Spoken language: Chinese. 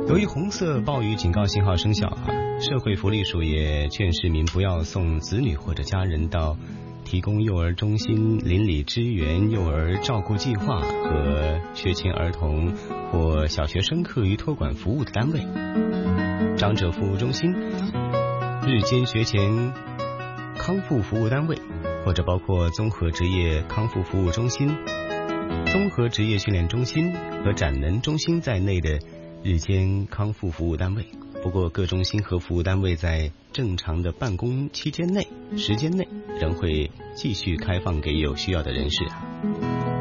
由于红色暴雨警告信号生效社会福利署也劝市民不要送子女或者家人到提供幼儿中心、邻里支援幼儿照顾计划和学前儿童或小学生课余托管服务的单位、长者服务中心、日间学前康复服务单位，或者包括综合职业康复服务中心、综合职业训练中心和展能中心在内的日间康复服务单位。不过各中心和服务单位在正常的办公时间内仍会继续开放给有需要的人士